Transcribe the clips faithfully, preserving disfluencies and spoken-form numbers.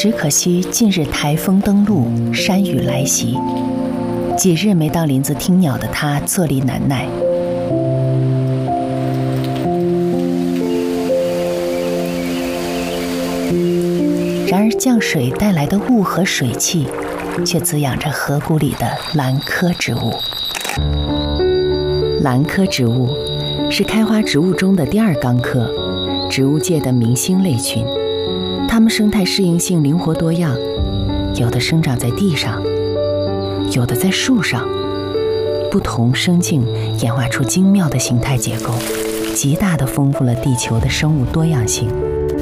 只可惜近日台风登陆，山雨来袭，几日没到林子听鸟的他坐立难耐。然而降水带来的雾和水汽，却滋养着河谷里的兰科植物。兰科植物是开花植物中的第二纲科，植物界的明星类群。它们生态适应性灵活多样，有的生长在地上，有的在树上，不同生境演化出精妙的形态结构，极大地丰富了地球的生物多样性。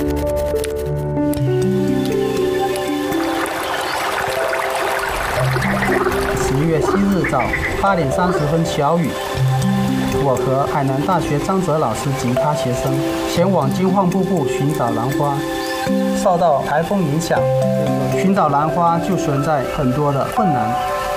十一月七日早八点三十分小雨，我和海南大学张哲老师及他学生前往金晃瀑布寻找兰花。受到台风影响，寻找兰花就存在很多的困难。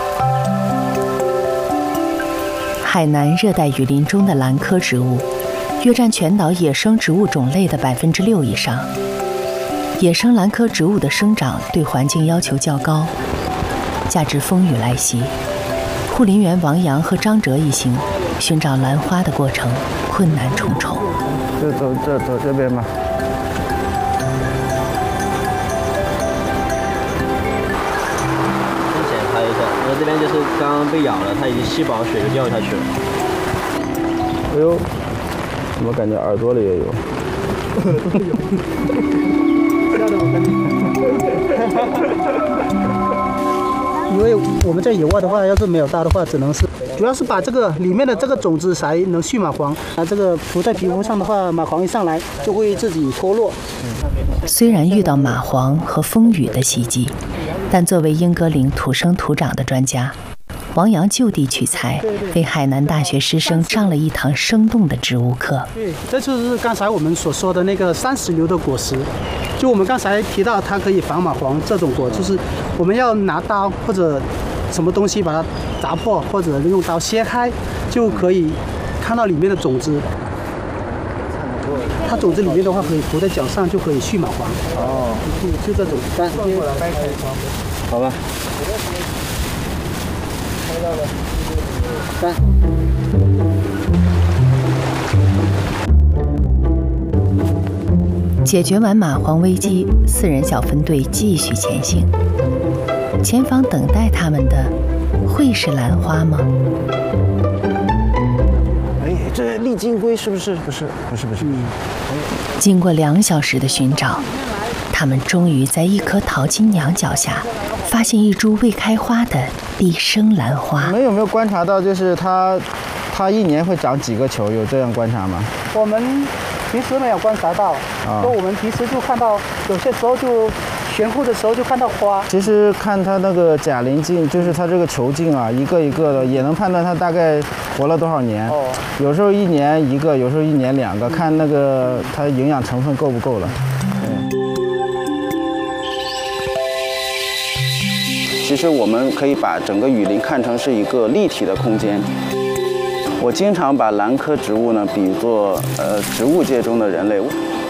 海南热带雨林中的兰科植物，约占全岛野生植物种类的百分之六以上。野生兰科植物的生长对环境要求较高，加之风雨来袭，护林员王阳和张哲一行寻找兰花的过程困难重重。 就走这走这边吧。 然后这边就是刚刚被咬了，它已经吸饱水就掉下去了。 哎呦，怎么感觉耳朵里也有？ 吓得我跟你。因为我们在野外的话，要是没有刀的话，只能是主要是把这个里面的这个种子才能去蚂蟥。啊，这个涂在皮肤上的话，蚂蟥一上来就会自己脱落。 虽然遇到蚂蟥和风雨的袭击，但作为英格岭土生土长的专家，王阳就地取材，为海南大学师生上了一堂生动的植物课。 对，这就是刚才我们所说的那个三十流的果实。就我们刚才提到，它可以防蚂蟥，这种果就是我们要拿刀或者什么东西把它砸破，或者用刀切开，就可以看到里面的种子。它种子里面的话，可以涂在脚上，就可以去蚂蟥。哦，就这种干。 好吧。 干。 解决完蚂蟥危机，四人小分队继续前行。前方等待他们的，会是兰花吗？ 哎，这丽金龟是不是？不是，不是，不是。嗯。 经过两小时的寻找，他们终于在一棵桃金娘脚下，发现一株未开花的地生兰花。 你们有没有观察到，就是它，它一年会长几个球？有这样观察吗？ 我们平时没有观察到，啊，我们平时就看到，有些时候就悬空的时候就看到花。 其实看它那个假鳞茎，就是它这个球茎啊，一个一个的，也能判断它大概活了多少年。哦。有时候一年一个，有时候一年两个，看那个它营养成分够不够了。嗯。其实我们可以把整个雨林看成是一个立体的空间。我经常把兰科植物呢比作呃植物界中的人类。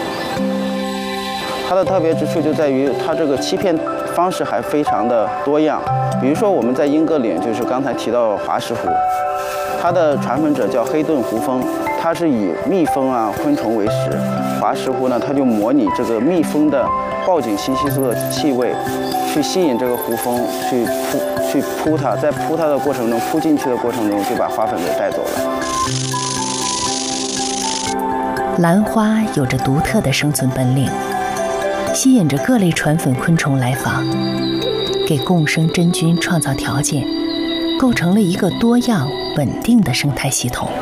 它的特别之处就在于它这个欺骗方式还非常的多样。比如说我们在英格岭，就是刚才提到华石湖，它的传粉者叫黑盾胡蜂，它是以蜜蜂啊昆虫为食。华石湖呢，它就模拟这个蜜蜂的报警信息素的气味，去吸引这个胡蜂去扑去扑它，在扑它的过程中，扑进去的过程中就把花粉给带走了。 兰花有着独特的生存本领，吸引着各类传粉昆虫来访，给共生真菌创造条件，构成了一个多样稳定的生态系统。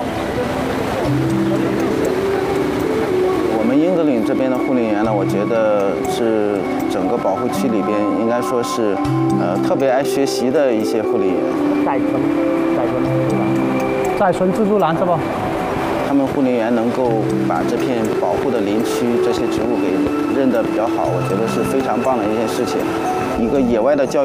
我们英格岭这边的护林员呢，我觉得是整个保护区里边应该说是呃特别爱学习的一些护林员。 甾醇，甾醇，甾醇蜘蛛兰是吧？ 他们护林员能够把这片保护的林区这些植物给认得比较好，我觉得是非常棒的一件事情。一个野外的教育。